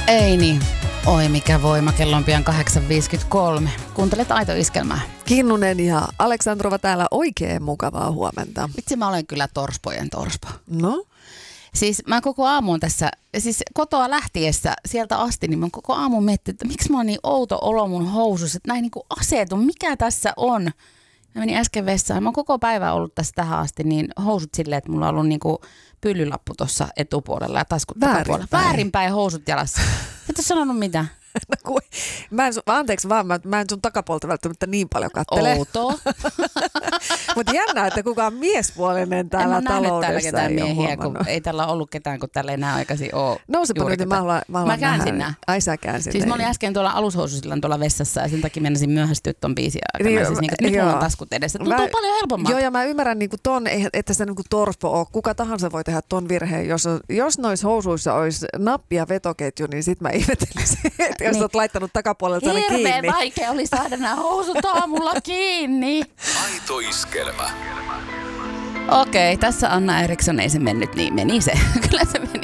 Ei niin. Oi mikä voima, kello on pian 8.53. Kuuntelet Aito Iskelmää. Kinnunen ja Aleksandrova täällä, oikein mukavaa huomenta. Vitsi, mä olen kyllä torspojen torspo. No? Siis mä koko aamun tässä, siis kotoa lähtiessä sieltä asti, niin mä koko aamun miettinyt, että miksi mä oon niin outo olo mun housussa, että näin niin kuin asetun, mikä tässä on? Mä menin äsken vessaan, mä oon koko päivä ollut tässä tähän asti, niin housut silleen, että mulla on ollut niin kuin pyllylappu tuossa etupuolella ja taskut takapuolella. Väärinpäin housut jalassa. Et ole sanonut mitään. No, anteeksi vaan, mä en sun takapuolta välttämättä niin paljon kattele. Outoa. Mutta jännää, että kukaan miespuolinen täällä taloudessa täällä ei ole miehiä, kun ei tällä ollut ketään, kun täällä ei enää aikaisin ole. Nousepa nyt, mä käänsin nää. Ai sä käänsin. Siis mä olin äsken tuolla alushoususillaan tuolla vessassa ja sen takia meinasin myöhästyä ton biisin aikana. Siis nyt mulla on taskut edessä. Tuntuu paljon helpommalta. Joo, ja mä ymmärrän niinku ton, että se niinku torpo on. Kuka tahansa voi tehdä ton virheen. Jos noissa housuissa olisi nappi ja vetoketju, niin sit mä ihmettelisin, että jos olet laittanut takapuolelta ne kiinni. Hirveän vaikea oli saada nämä housut aamulla kiinni. Aito Iskelmä. Okei, tässä Anna Eriksson ei se mennyt niin, meni se. Kyllä se meni